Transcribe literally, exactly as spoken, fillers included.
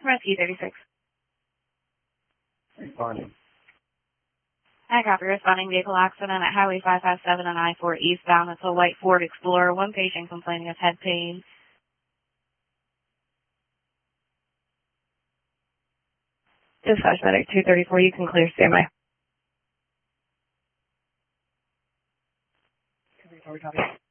Rescue thirty-six. Responding. I copy. Responding vehicle accident at Highway five five seven and I four eastbound. It's a white Ford Explorer. One patient complaining of head pain. Dispatch medic two thirty-four, you can clear standby. Copy.